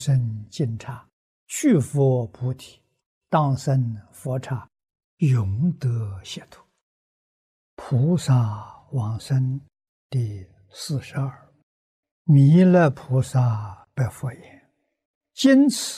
生净刹，去佛菩提，当生佛刹，永得解脱。菩萨往生第42。弥勒菩萨白佛言：今此